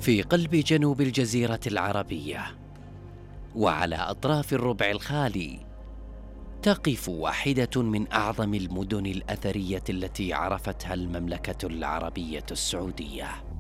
في قلب جنوب الجزيرة العربية، وعلى أطراف الربع الخالي، تقف واحدة من أعظم المدن الأثرية التي عرفتها المملكة العربية السعودية.